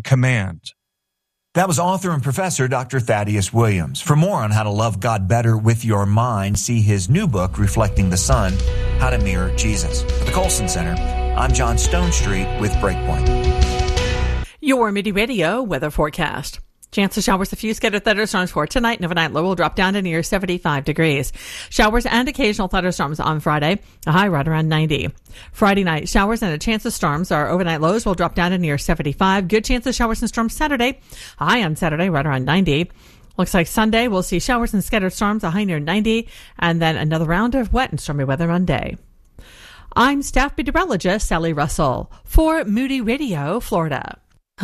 command. That was author and professor Dr. Thaddeus Williams. For more on how to love God better with your mind, see his new book, Reflecting the Son, How to Mirror Jesus. For the Colson Center, I'm John Stonestreet with Breakpoint. Your Moody Radio weather forecast. Chance of showers, a few scattered thunderstorms for tonight. Overnight low will drop down to near 75 degrees. Showers and occasional thunderstorms on Friday. A high right around 90. Friday night, showers and a chance of storms. Our overnight lows will drop down to near 75. Good chance of showers and storms Saturday. A high on Saturday right around 90. Looks like Sunday we'll see showers and scattered storms. A high near 90. And then another round of wet and stormy weather Monday. I'm staff meteorologist Sally Russell for Moody Radio, Florida.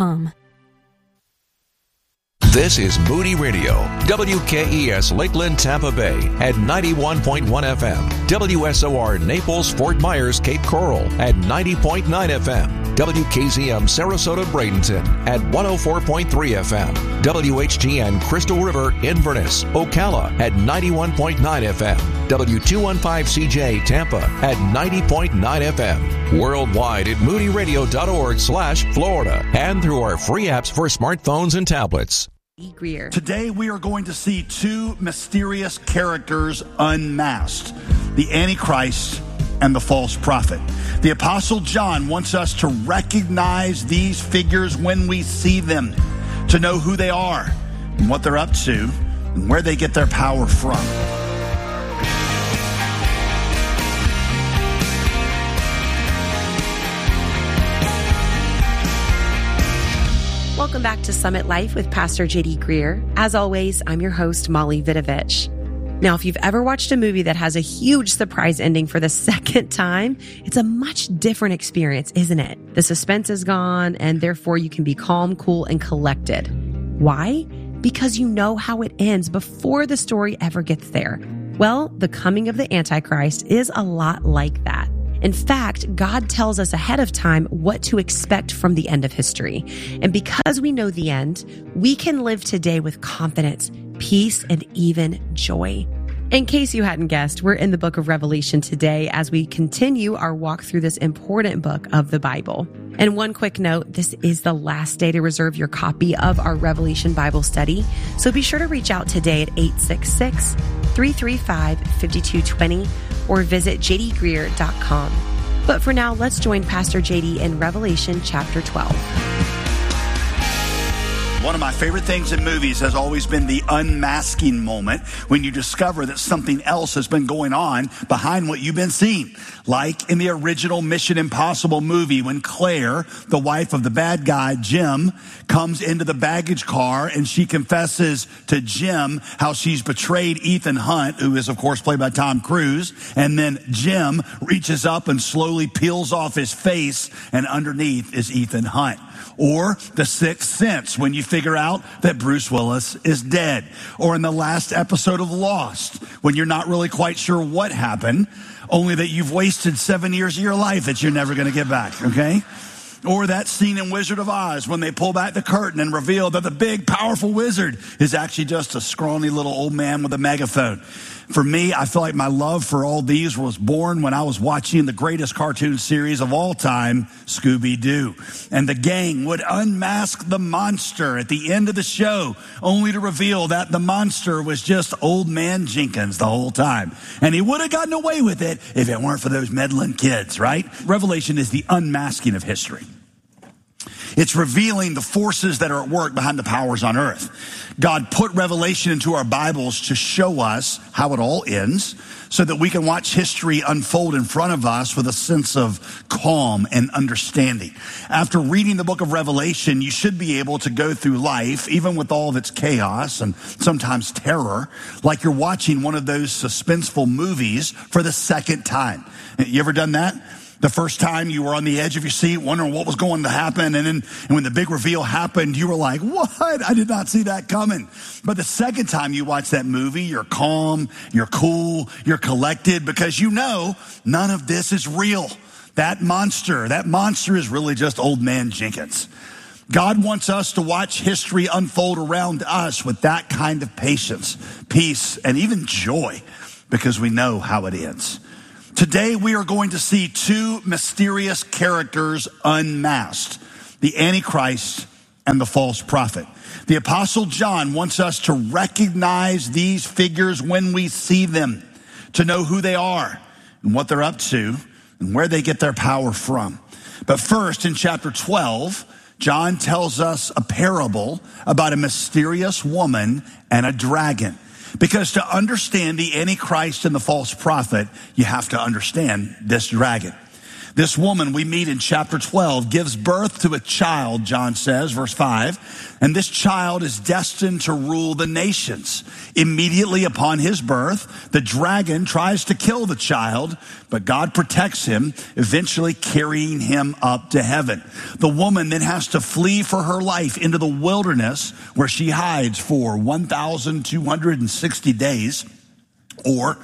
This is Moody Radio, WKES Lakeland, Tampa Bay at 91.1 FM, WSOR Naples, Fort Myers, Cape Coral at 90.9 FM, WKZM Sarasota, Bradenton at 104.3 FM, WHTN Crystal River, Inverness, Ocala at 91.9 FM, W215CJ Tampa at 90.9 FM, worldwide at moodyradio.org/Florida, and through our free apps for smartphones and tablets. Greer. Today we are going to see two mysterious characters unmasked, the Antichrist and the false prophet. The Apostle John wants us to recognize these figures when we see them, to know who they are and what they're up to and where they get their power from. Welcome back to Summit Life with Pastor J.D. Greer. As always, I'm your host, Molly Vidovich. Now, if you've ever watched a movie that has a huge surprise ending for the second time, it's a much different experience, isn't it? The suspense is gone, and therefore you can be calm, cool, and collected. Why? Because you know how it ends before the story ever gets there. Well, the coming of the Antichrist is a lot like that. In fact, God tells us ahead of time what to expect from the end of history. And because we know the end, we can live today with confidence, peace, and even joy. In case you hadn't guessed, we're in the book of Revelation today as we continue our walk through this important book of the Bible. And one quick note, this is the last day to reserve your copy of our Revelation Bible study. So be sure to reach out today at 866-335-5220 or visit jdgreer.com. But for now, let's join Pastor JD in Revelation chapter 12. One of my favorite things in movies has always been the unmasking moment when you discover that something else has been going on behind what you've been seeing. Like in the original Mission Impossible movie when Claire, the wife of the bad guy, Jim, comes into the baggage car and she confesses to Jim how she's betrayed Ethan Hunt, who is, of course, played by Tom Cruise. And then Jim reaches up and slowly peels off his face, and underneath is Ethan Hunt. Or The Sixth Sense, when you figure out that Bruce Willis is dead. Or in the last episode of Lost, when you're not really quite sure what happened, only that you've wasted 7 years of your life that you're never going to get back, okay? Or that scene in Wizard of Oz when they pull back the curtain and reveal that the big, powerful wizard is actually just a scrawny little old man with a megaphone. For me, I feel like my love for all these was born when I was watching the greatest cartoon series of all time, Scooby-Doo. And the gang would unmask the monster at the end of the show, only to reveal that the monster was just Old Man Jenkins the whole time. And he would have gotten away with it if it weren't for those meddling kids, right? Revelation is the unmasking of history. It's revealing the forces that are at work behind the powers on earth. God put Revelation into our Bibles to show us how it all ends so that we can watch history unfold in front of us with a sense of calm and understanding. After reading the book of Revelation, you should be able to go through life, even with all of its chaos and sometimes terror, like you're watching one of those suspenseful movies for the second time. You ever done that? The first time you were on the edge of your seat wondering what was going to happen. And when the big reveal happened, you were like, what? I did not see that coming. But the second time you watch that movie, you're calm, you're cool, you're collected because you know none of this is real. That monster is really just Old Man Jenkins. God wants us to watch history unfold around us with that kind of patience, peace, and even joy because we know how it ends. Today, we are going to see two mysterious characters unmasked, the Antichrist and the false prophet. The Apostle John wants us to recognize these figures when we see them, to know who they are and what they're up to and where they get their power from. But first, in chapter 12, John tells us a parable about a mysterious woman and a dragon. Because to understand the Antichrist and the false prophet, you have to understand this dragon. This woman we meet in chapter 12 gives birth to a child, John says, verse 5, and this child is destined to rule the nations. Immediately upon his birth, the dragon tries to kill the child, but God protects him, eventually carrying him up to heaven. The woman then has to flee for her life into the wilderness, where she hides for 1,260 days, or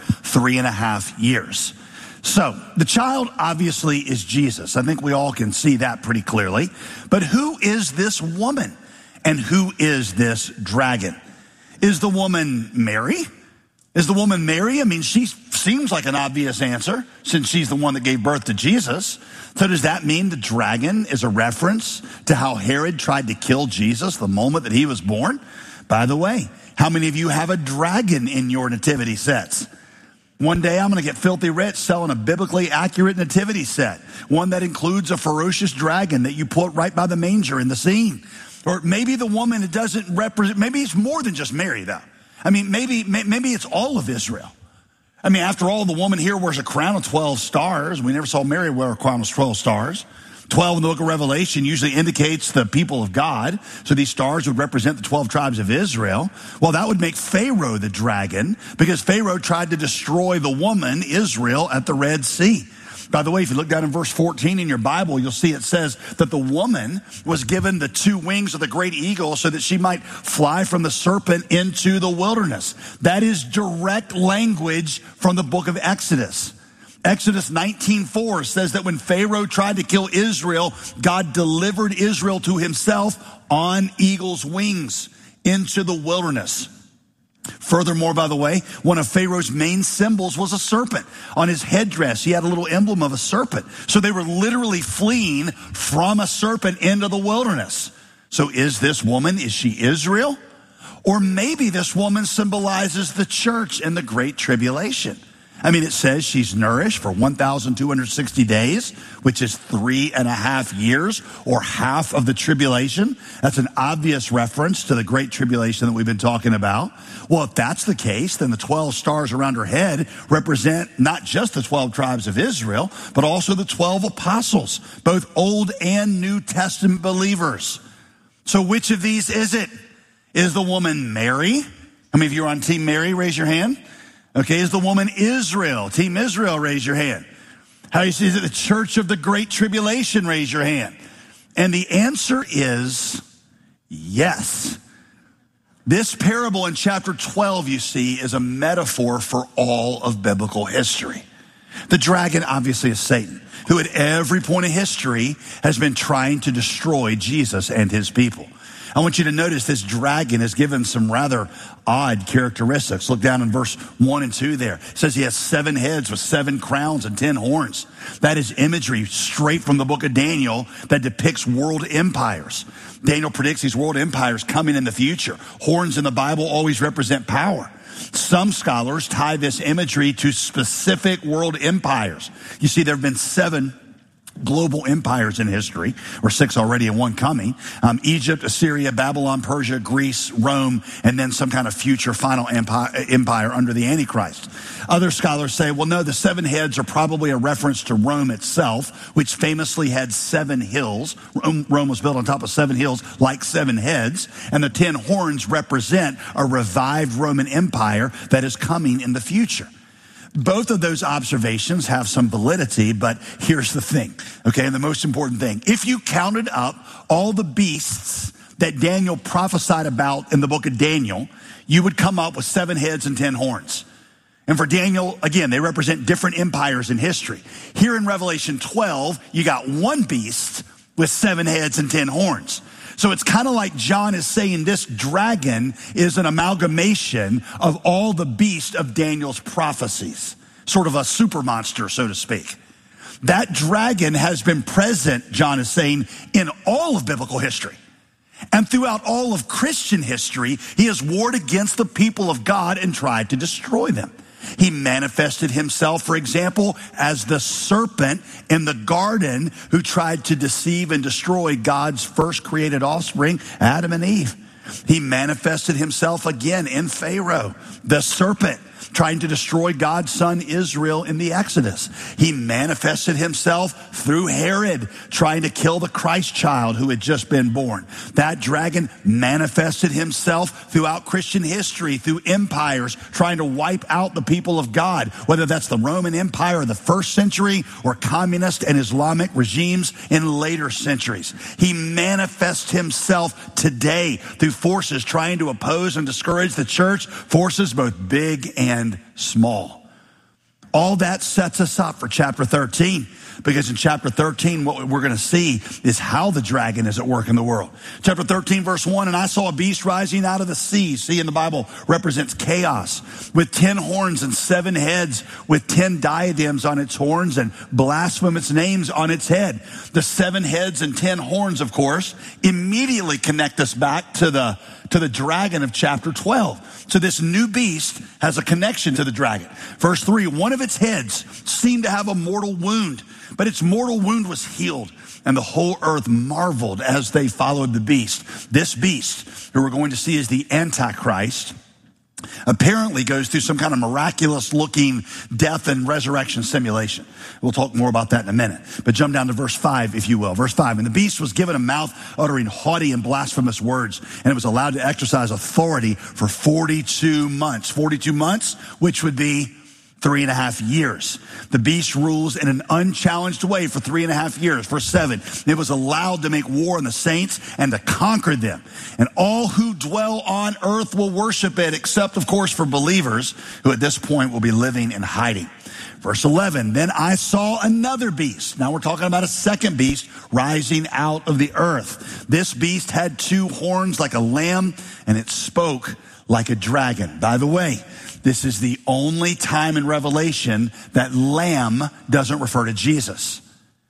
3.5 years. So, the child obviously is Jesus. I think we all can see that pretty clearly. But who is this woman? And who is this dragon? Is the woman Mary? Is the woman Mary? I mean, she seems like an obvious answer, since she's the one that gave birth to Jesus. So does that mean the dragon is a reference to how Herod tried to kill Jesus the moment that he was born? By the way, how many of you have a dragon in your nativity sets? One day I'm going to get filthy rich selling a biblically accurate nativity set. One that includes a ferocious dragon that you put right by the manger in the scene. Or maybe the woman, it doesn't represent, maybe it's more than just Mary though. I mean, maybe it's all of Israel. I mean, after all, the woman here wears a crown of 12 stars. We never saw Mary wear a crown of 12 stars. 12 in the book of Revelation usually indicates the people of God. So these stars would represent the 12 tribes of Israel. Well, that would make Pharaoh the dragon, because Pharaoh tried to destroy the woman, Israel, at the Red Sea. By the way, if you look down in verse 14 in your Bible, you'll see it says that the woman was given the 2 wings of the great eagle so that she might fly from the serpent into the wilderness. That is direct language from the book of Exodus. Exodus 19:4 says that when Pharaoh tried to kill Israel, God delivered Israel to himself on eagle's wings into the wilderness. Furthermore, by the way, one of Pharaoh's main symbols was a serpent. On his headdress, he had a little emblem of a serpent. So they were literally fleeing from a serpent into the wilderness. So is this woman, is she Israel? Or maybe this woman symbolizes the church in the Great Tribulation. I mean, it says she's nourished for 1,260 days, which is 3.5 years, or half of the tribulation. That's an obvious reference to the Great Tribulation that we've been talking about. Well, if that's the case, then the 12 stars around her head represent not just the 12 tribes of Israel, but also the 12 apostles, both Old and New Testament believers. So which of these is it? Is the woman Mary? How many of you are on Team Mary? Raise your hand. Okay, is the woman Israel? Team Israel, raise your hand. How is it the church of the Great Tribulation? Raise your hand. And the answer is yes. This parable in chapter 12, you see, is a metaphor for all of biblical history. The dragon obviously is Satan, who at every point of history has been trying to destroy Jesus and his people. I want you to notice this dragon is given some rather odd characteristics. Look down in verse 1 and 2 there. It says he has 7 heads with 7 crowns and 10 horns. That is imagery straight from the book of Daniel that depicts world empires. Daniel predicts these world empires coming in the future. Horns in the Bible always represent power. Some scholars tie this imagery to specific world empires. You see, there have been 7 global empires in history, or 6 already and 1 coming. Egypt, Assyria, Babylon, Persia, Greece, Rome, and then some kind of future final empire under the Antichrist. Other scholars say, well, no, the 7 heads are probably a reference to Rome itself, which famously had 7 hills. Rome was built on top of 7 hills like 7 heads. And the 10 horns represent a revived Roman Empire that is coming in the future. Both of those observations have some validity, but here's the thing, okay, and the most important thing. If you counted up all the beasts that Daniel prophesied about in the book of Daniel, you would come up with 7 heads and 10 horns. And for Daniel, again, they represent different empires in history. Here in Revelation 12, you got 1 beast with 7 heads and 10 horns. So it's kind of like John is saying this dragon is an amalgamation of all the beasts of Daniel's prophecies. Sort of a super monster, so to speak. That dragon has been present, John is saying, in all of biblical history. And throughout all of Christian history, he has warred against the people of God and tried to destroy them. He manifested himself, for example, as the serpent in the garden who tried to deceive and destroy God's first created offspring, Adam and Eve. He manifested himself again in Pharaoh, the serpent, trying to destroy God's son Israel in the Exodus. He manifested himself through Herod, trying to kill the Christ child who had just been born. That dragon manifested himself throughout Christian history, through empires, trying to wipe out the people of God, whether that's the Roman Empire in the first century or communist and Islamic regimes in later centuries. He manifests himself today through forces trying to oppose and discourage the church, forces both big and small. All that sets us up for chapter 13, because in chapter 13, what we're going to see is how the dragon is at work in the world. Chapter 13, verse 1, and I saw a beast rising out of the sea. Sea in the Bible represents chaos, with 10 horns and 7 heads, with 10 diadems on its horns and blasphemous names on its head. The 7 heads and 10 horns, of course, immediately connect us back to the dragon of chapter 12. So this new beast has a connection to the dragon. Verse 3, one of its heads seemed to have a mortal wound, but its mortal wound was healed, and the whole earth marveled as they followed the beast. This beast, who we're going to see as the Antichrist, apparently goes through some kind of miraculous looking death and resurrection simulation. We'll talk more about that in a minute. But jump down to verse 5, if you will. Verse 5, and the beast was given a mouth uttering haughty and blasphemous words, and it was allowed to exercise authority for 42 months. 42 months, which would be 3.5 years. The beast rules in an unchallenged way for 3.5 years. Verse 7, it was allowed to make war on the saints and to conquer them. And all who dwell on earth will worship it, except, of course, for believers who at this point will be living in hiding. Verse 11, then I saw another beast. Now we're talking about a second beast rising out of the earth. This beast had 2 horns like a lamb, and it spoke like a dragon. By the way, this is the only time in Revelation that lamb doesn't refer to Jesus.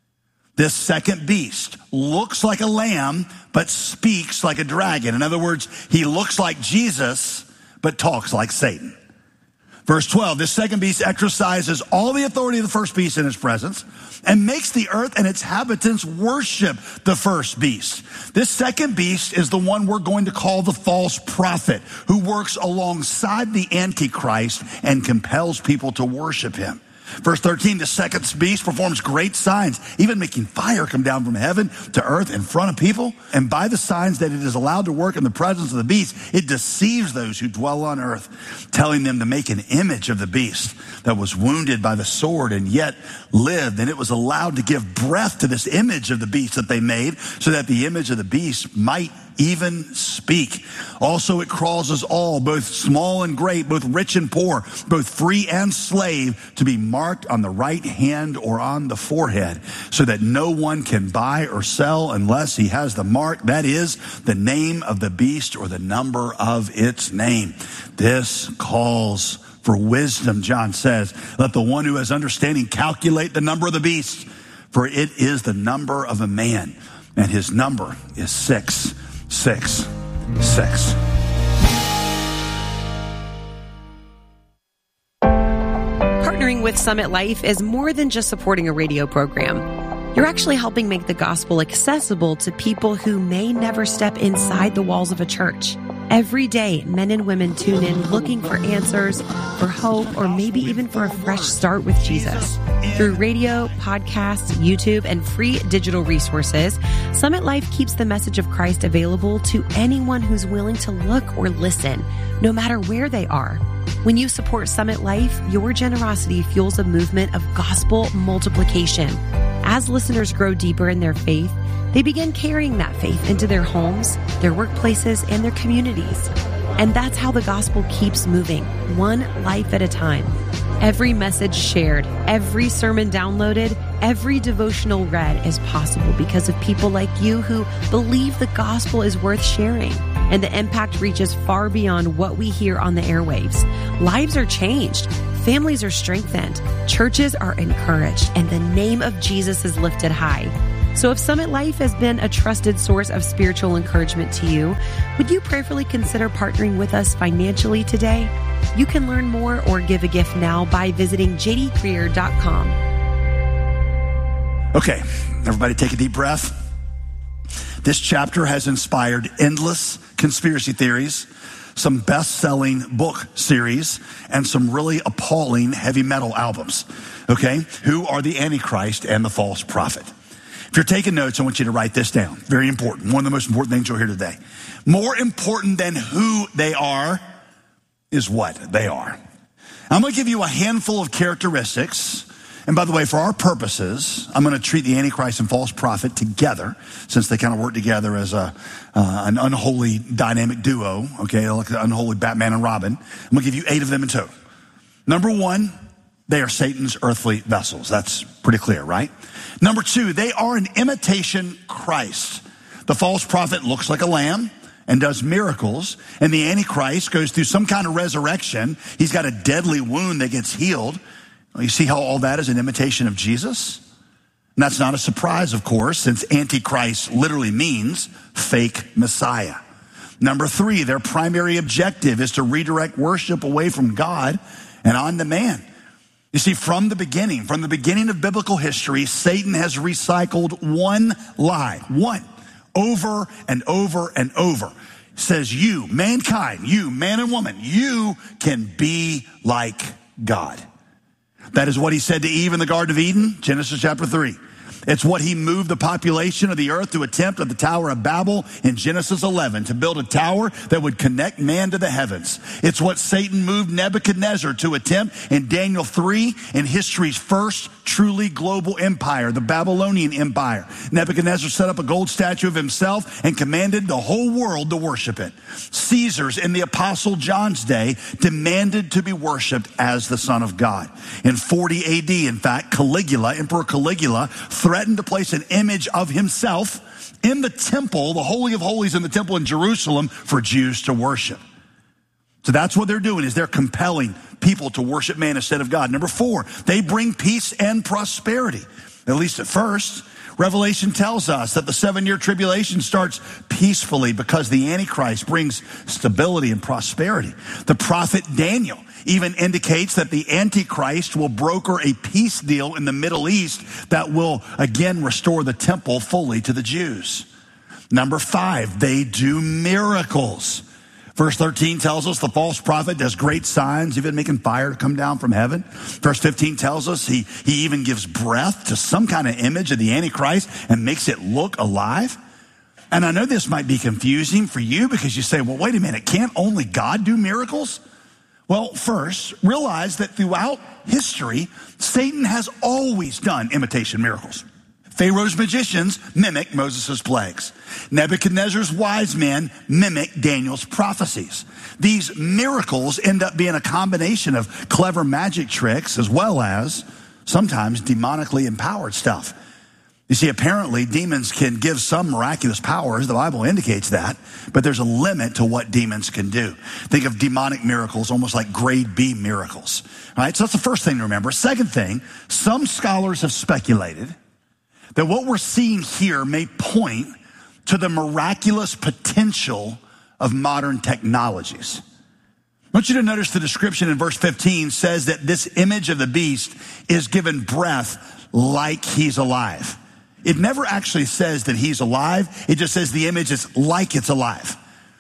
This second beast looks like a lamb, but speaks like a dragon. In other words, he looks like Jesus, but talks like Satan. Verse 12, this second beast exercises all the authority of the first beast in his presence and makes the earth and its inhabitants worship the first beast. This second beast is the one we're going to call the false prophet, who works alongside the Antichrist and compels people to worship him. Verse 13, the second beast performs great signs, even making fire come down from heaven to earth in front of people. And by the signs that it is allowed to work in the presence of the beast, it deceives those who dwell on earth, telling them to make an image of the beast that was wounded by the sword and yet lived. And it was allowed to give breath to this image of the beast that they made, so that the image of the beast might even speak. Also, it causes all, both small and great, both rich and poor, both free and slave, to be marked on the right hand or on the forehead, so that no one can buy or sell unless he has the mark, that is, the name of the beast or the number of its name. This calls for wisdom, John says. Let the one who has understanding calculate the number of the beast, for it is the number of a man, and his number is 666. Partnering with Summit Life is more than just supporting a radio program. You're actually helping make the gospel accessible to people who may never step inside the walls of a church. Every day, men and women tune in looking for answers, for hope, or maybe even for a fresh start with Jesus. Through radio, podcasts, YouTube, and free digital resources, Summit Life keeps the message of Christ available to anyone who's willing to look or listen, no matter where they are. When you support Summit Life, your generosity fuels a movement of gospel multiplication. As listeners grow deeper in their faith, they begin carrying that faith into their homes, their workplaces, and their communities. And that's how the gospel keeps moving, one life at a time. Every message shared, every sermon downloaded, every devotional read is possible because of people like you who believe the gospel is worth sharing. And the impact reaches far beyond what we hear on the airwaves. Lives are changed. Families are strengthened. Churches are encouraged. And the name of Jesus is lifted high. So if Summit Life has been a trusted source of spiritual encouragement to you, would you prayerfully consider partnering with us financially today? You can learn more or give a gift now by visiting jdgreer.com. Okay, everybody take a deep breath. This chapter has inspired endless conspiracy theories, some best-selling book series, and some really appalling heavy metal albums. Okay, who are the Antichrist and the false prophet? If you're taking notes, I want you to write this down. Very important. One of the most important things you'll hear today. More important than who they are is what they are. I'm going to give you a handful of characteristics. And by the way, for our purposes, I'm going to treat the Antichrist and false prophet together, since they kind of work together as an unholy dynamic duo, okay, like the unholy Batman and Robin. I'm going to give you 8 of them in total. Number 1, they are Satan's earthly vessels. That's pretty clear, right? Number 2, they are an imitation Christ. The false prophet looks like a lamb and does miracles, and the Antichrist goes through some kind of resurrection. He's got a deadly wound that gets healed. You see how all that is an imitation of Jesus? And that's not a surprise, of course, since Antichrist literally means fake Messiah. Number 3, their primary objective is to redirect worship away from God and on to man. You see, from the beginning of biblical history, Satan has recycled one lie, over and over and over. Says you, mankind, you, man and woman, you can be like God. That is what he said to Eve in the Garden of Eden, Genesis chapter 3. It's what he moved the population of the earth to attempt at the Tower of Babel in Genesis 11, to build a tower that would connect man to the heavens. It's what Satan moved Nebuchadnezzar to attempt in Daniel 3 in history's first truly global empire, the Babylonian Empire. Nebuchadnezzar set up a gold statue of himself and commanded the whole world to worship it. Caesars in the Apostle John's day demanded to be worshiped as the Son of God. In 40 AD, in fact, Emperor Caligula, threatened to place an image of himself in the temple, the Holy of Holies in the temple in Jerusalem, for Jews to worship. So that's what they're doing, is they're compelling people to worship man instead of God. Number 4, they bring peace and prosperity, at least at first. Revelation tells us that the 7-year tribulation starts peacefully because the Antichrist brings stability and prosperity. The prophet Daniel even indicates that the Antichrist will broker a peace deal in the Middle East that will again restore the temple fully to the Jews. Number 5, they do miracles. Verse 13 tells us the false prophet does great signs, even making fire come down from heaven. Verse 15 tells us he even gives breath to some kind of image of the Antichrist and makes it look alive. And I know this might be confusing for you because you say, well, wait a minute, can't only God do miracles? Well, first, realize that throughout history, Satan has always done imitation miracles. Pharaoh's magicians mimic Moses' plagues. Nebuchadnezzar's wise men mimic Daniel's prophecies. These miracles end up being a combination of clever magic tricks as well as sometimes demonically empowered stuff. You see, apparently demons can give some miraculous powers. The Bible indicates that, but there's a limit to what demons can do. Think of demonic miracles almost like grade B miracles. All right, so that's the first thing to remember. Second thing, some scholars have speculated that what we're seeing here may point to the miraculous potential of modern technologies. I want you to notice the description in verse 15 says that this image of the beast is given breath like he's alive. It never actually says that he's alive. It just says the image is like it's alive.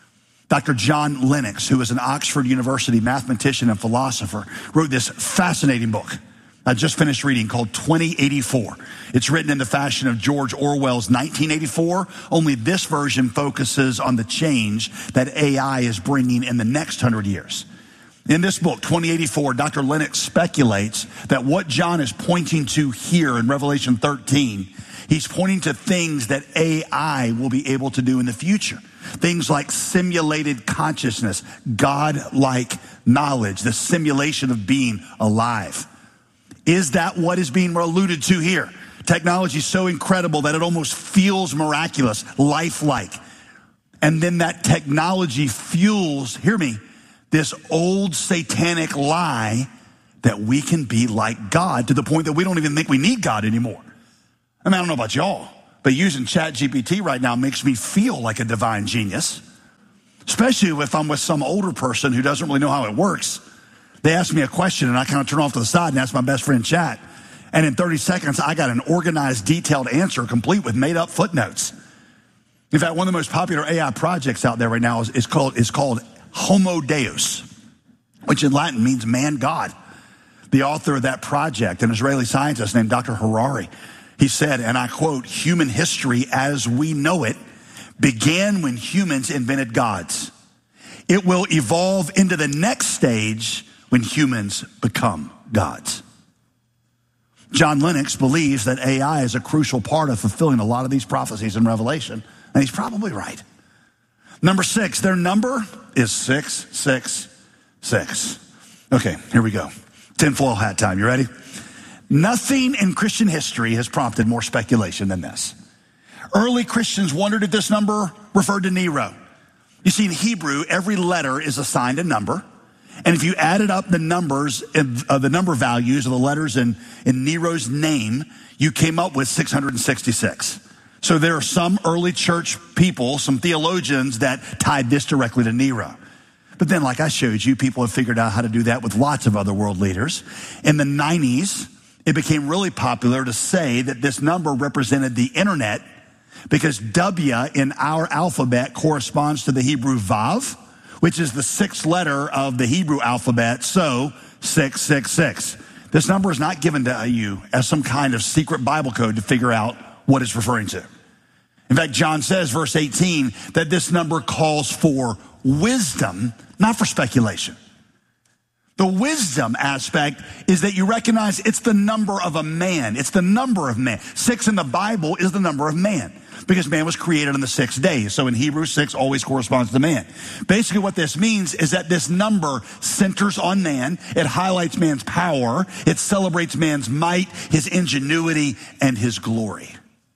Dr. John Lennox, who is an Oxford University mathematician and philosopher, wrote this fascinating book I just finished reading called 2084. It's written in the fashion of George Orwell's 1984, only this version focuses on the change that AI is bringing in the next 100 years. In this book, 2084, Dr. Lennox speculates that what John is pointing to here in Revelation 13, he's pointing to things that AI will be able to do in the future. Things like simulated consciousness, God-like knowledge, the simulation of being alive. Is that what is being alluded to here? Technology is so incredible that it almost feels miraculous, lifelike. And then that technology fuels, hear me, this old satanic lie that we can be like God to the point that we don't even think we need God anymore. I mean, I don't know about y'all, but using ChatGPT right now makes me feel like a divine genius, especially if I'm with some older person who doesn't really know how it works. They ask me a question and I kind of turn off to the side and ask my best friend Chat. And in 30 seconds, I got an organized, detailed answer complete with made up footnotes. In fact, one of the most popular AI projects out there right now is called Homo Deus, which in Latin means man God. The author of that project, an Israeli scientist named Dr. Harari, he said, and I quote, "Human history as we know it began when humans invented gods. It will evolve into the next stage when humans become gods." John Lennox believes that AI is a crucial part of fulfilling a lot of these prophecies in Revelation, and he's probably right. Number 6, their number is 666. Okay, here we go. Tinfoil hat time. You ready? Nothing in Christian history has prompted more speculation than this. Early Christians wondered if this number referred to Nero. You see, in Hebrew, every letter is assigned a number. And if you added up the numbers, the number values of the letters in Nero's name, you came up with 666. So there are some early church people, some theologians that tied this directly to Nero. But then, like I showed you, people have figured out how to do that with lots of other world leaders. In the 90s, it became really popular to say that this number represented the internet because W in our alphabet corresponds to the Hebrew Vav, which is the 6th letter of the Hebrew alphabet, so 666. This number is not given to you as some kind of secret Bible code to figure out what it's referring to. In fact, John says, verse 18, that this number calls for wisdom, not for speculation. The wisdom aspect is that you recognize it's the number of a man. It's the number of man. 6 in the Bible is the number of man because man was created on the 6th day. So in Hebrew, 6 always corresponds to man. Basically what this means is that this number centers on man. It highlights man's power. It celebrates man's might, his ingenuity, and his glory.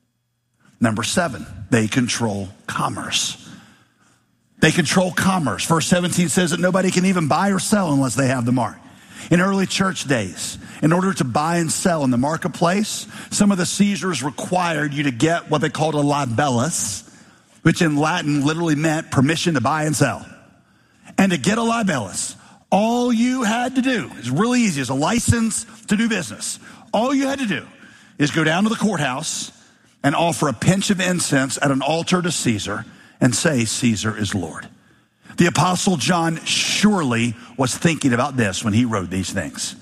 Number 7, they control commerce. They control commerce. Verse 17 says that nobody can even buy or sell unless they have the mark. In early church days, in order to buy and sell in the marketplace, some of the Caesars required you to get what they called a libellus, which in Latin literally meant permission to buy and sell. And to get a libellus, all you had to do, is really easy, it's a license to do business. All you had to do is go down to the courthouse and offer a pinch of incense at an altar to Caesar and say, "Caesar is Lord." The Apostle John surely was thinking about this when he wrote these things.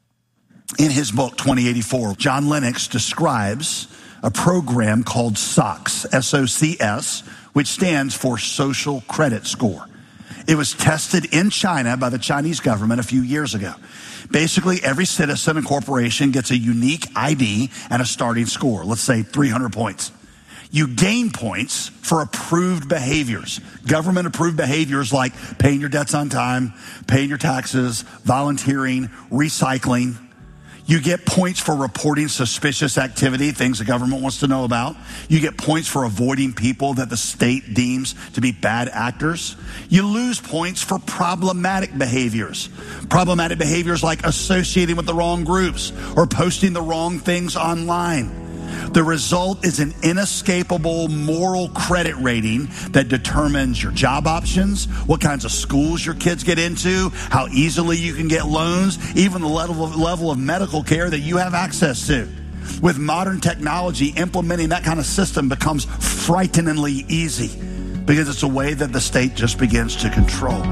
In his book, 2084, John Lennox describes a program called SOCS, S-O-C-S, which stands for Social Credit Score. It was tested in China by the Chinese government a few years ago. Basically, every citizen and corporation gets a unique ID and a starting score, let's say 300 points. You gain points for approved behaviors, government approved behaviors like paying your debts on time, paying your taxes, volunteering, recycling. You get points for reporting suspicious activity, things the government wants to know about. You get points for avoiding people that the state deems to be bad actors. You lose points for problematic behaviors like associating with the wrong groups or posting the wrong things online. The result is an inescapable moral credit rating that determines your job options, what kinds of schools your kids get into, how easily you can get loans, even the level of medical care that you have access to. With modern technology, implementing that kind of system becomes frighteningly easy because it's a way that the state just begins to control.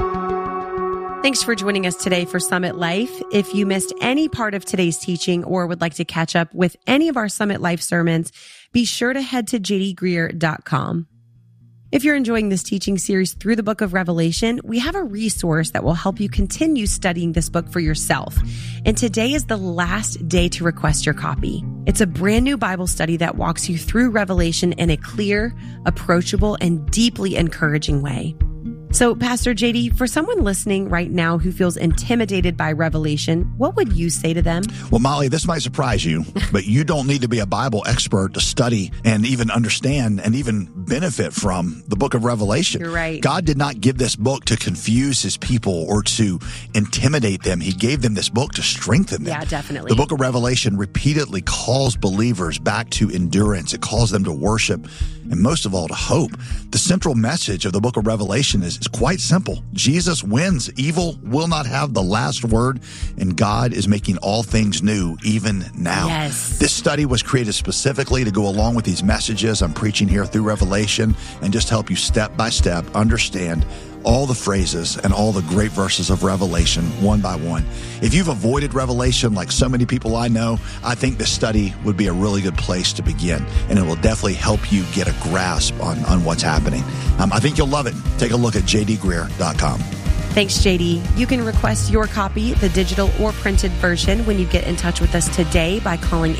Thanks for joining us today for Summit Life. If you missed any part of today's teaching or would like to catch up with any of our Summit Life sermons, be sure to head to jdgreer.com. If you're enjoying this teaching series through the book of Revelation, we have a resource that will help you continue studying this book for yourself. And today is the last day to request your copy. It's a brand new Bible study that walks you through Revelation in a clear, approachable, and deeply encouraging way. So, Pastor JD, for someone listening right now who feels intimidated by Revelation, what would you say to them? Well, Molly, this might surprise you, but you don't need to be a Bible expert to study and even understand and even benefit from the book of Revelation. You're right. God did not give this book to confuse his people or to intimidate them. He gave them this book to strengthen them. Yeah, definitely. The book of Revelation repeatedly calls believers back to endurance. It calls them to worship and most of all to hope. The central message of the book of Revelation is quite simple. Jesus wins. Evil will not have the last word, and God is making all things new even now. Yes. This study was created specifically to go along with these messages I'm preaching here through Revelation and just help you step by step understand all the phrases and all the great verses of Revelation one by one. If you've avoided Revelation like so many people I know, I think this study would be a really good place to begin, and it will definitely help you get a grasp on what's happening. I think you'll love it. Take a look at jdgreer.com. Thanks, JD. You can request your copy, the digital or printed version, when you get in touch with us today by calling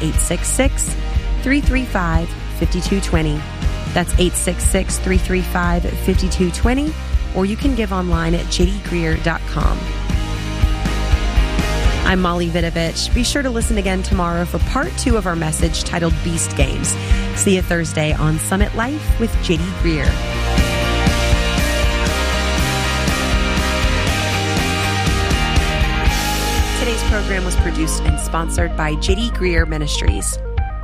866-335-5220. That's 866-335-5220. Or you can give online at jdgreer.com. I'm Molly Vidovich. Be sure to listen again tomorrow for part 2 of our message titled Beast Games. See you Thursday on Summit Life with JD Greer. Today's program was produced and sponsored by JD Greer Ministries.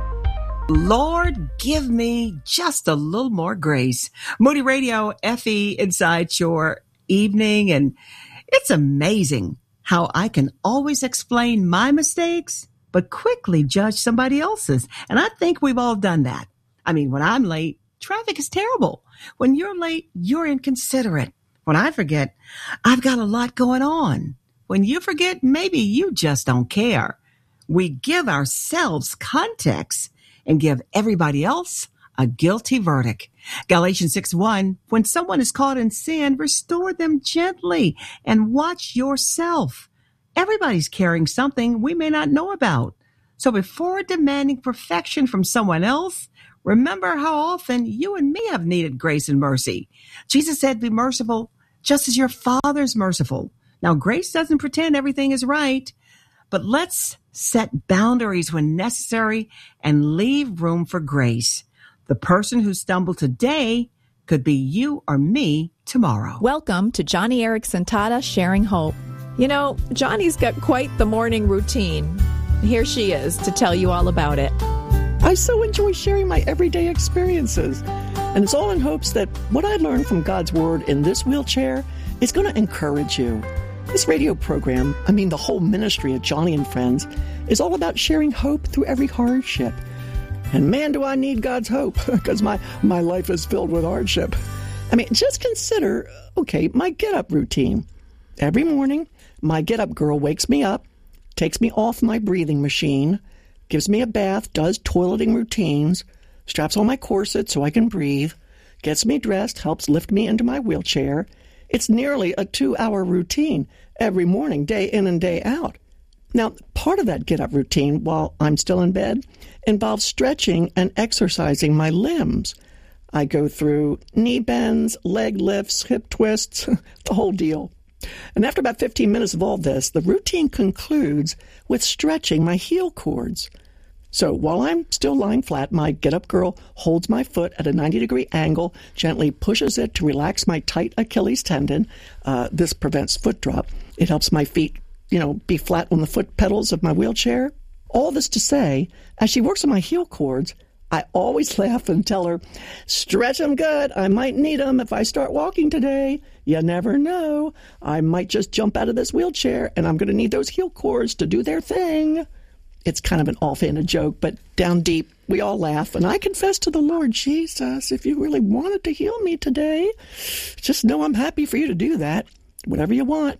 Lord, give me just a little more grace. Moody Radio, FE, inside your evening. And it's amazing how I can always explain my mistakes, but quickly judge somebody else's. And I think we've all done that. I mean, when I'm late, traffic is terrible. When you're late, you're inconsiderate. When I forget, I've got a lot going on. When you forget, maybe you just don't care. We give ourselves context and give everybody else a guilty verdict. Galatians 6:1, when someone is caught in sin, restore them gently and watch yourself. Everybody's carrying something we may not know about. So before demanding perfection from someone else, remember how often you and me have needed grace and mercy. Jesus said, be merciful just as your Father's merciful. Now, grace doesn't pretend everything is right, but let's set boundaries when necessary and leave room for grace. The person who stumbled today could be you or me tomorrow. Welcome to Johnny Erickson Tata Sharing Hope. You know, Johnny's got quite the morning routine. Here she is to tell you all about it. I so enjoy sharing my everyday experiences, and it's all in hopes that what I learned from God's Word in this wheelchair is going to encourage you. This radio program, the whole ministry at Johnny and Friends, is all about sharing hope through every hardship. And man, do I need God's hope, because my life is filled with hardship. Just consider, my get-up routine. Every morning, my get-up girl wakes me up, takes me off my breathing machine, gives me a bath, does toileting routines, straps on my corset so I can breathe, gets me dressed, helps lift me into my wheelchair. It's nearly a 2-hour routine every morning, day in and day out. Now, part of that get-up routine while I'm still in bed involves stretching and exercising my limbs. I go through knee bends, leg lifts, hip twists, the whole deal. And after about 15 minutes of all this, the routine concludes with stretching my heel cords. So while I'm still lying flat, my get-up girl holds my foot at a 90-degree angle, gently pushes it to relax my tight Achilles tendon. This prevents foot drop. It helps my feet, be flat on the foot pedals of my wheelchair. All this to say, as she works on my heel cords, I always laugh and tell her, stretch them good. I might need them if I start walking today. You never know. I might just jump out of this wheelchair, and I'm going to need those heel cords to do their thing. It's kind of an offhanded joke, but down deep, we all laugh. And I confess to the Lord, Jesus, if you really wanted to heal me today, just know I'm happy for you to do that, whatever you want.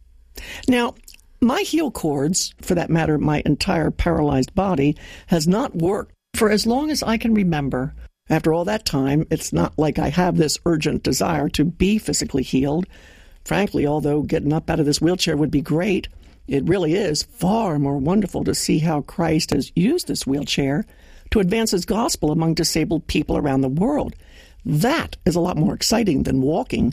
Now, my heel cords, for that matter, my entire paralyzed body, has not worked for as long as I can remember. After all that time, it's not like I have this urgent desire to be physically healed. Frankly, although getting up out of this wheelchair would be great, it really is far more wonderful to see how Christ has used this wheelchair to advance his gospel among disabled people around the world. That is a lot more exciting than walking.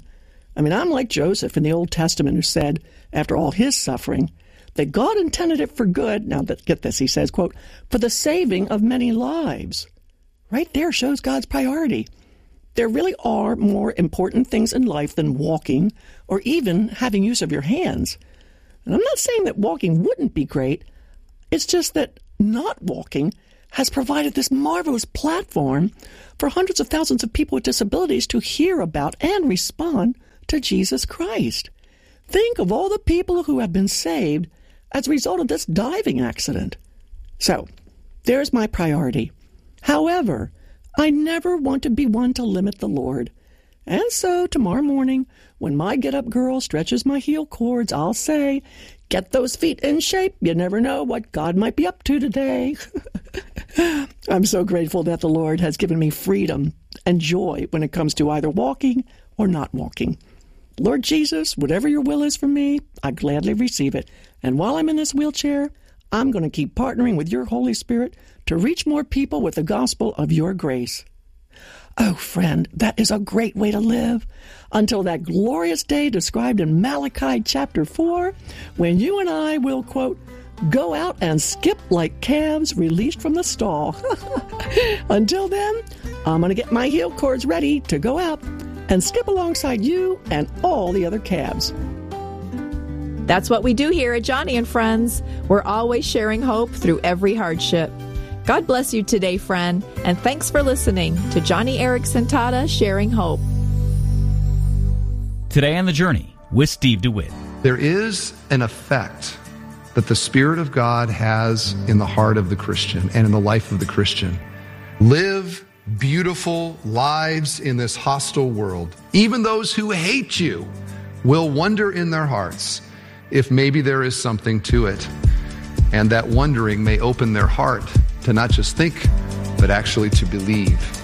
I mean, I'm like Joseph in the Old Testament who said, after all his suffering, that God intended it for good. Now, get this, he says, quote, for the saving of many lives. Right there shows God's priority. There really are more important things in life than walking or even having use of your hands. And I'm not saying that walking wouldn't be great. It's just that not walking has provided this marvelous platform for hundreds of thousands of people with disabilities to hear about and respond to Jesus Christ. Think of all the people who have been saved as a result of this diving accident. So, there's my priority. However, I never want to be one to limit the Lord. And so, tomorrow morning, when my get-up girl stretches my heel cords, I'll say, get those feet in shape. You never know what God might be up to today. I'm so grateful that the Lord has given me freedom and joy when it comes to either walking or not walking. Lord Jesus, whatever your will is for me, I gladly receive it. And while I'm in this wheelchair, I'm going to keep partnering with your Holy Spirit to reach more people with the gospel of your grace. Oh, friend, that is a great way to live. Until that glorious day described in Malachi chapter 4, when you and I will, quote, go out and skip like calves released from the stall. Until then, I'm going to get my heel cords ready to go out and skip alongside you and all the other calves. That's what we do here at Joni and Friends. We're always sharing hope through every hardship. God bless you today, friend, and thanks for listening to Joni Eareckson Tada Sharing Hope. Today on The Journey with Steve DeWitt. There is an effect that the Spirit of God has in the heart of the Christian and in the life of the Christian. Live beautiful lives in this hostile world. Even those who hate you will wonder in their hearts if maybe there is something to it. And that wondering may open their heart to not just think, but actually to believe.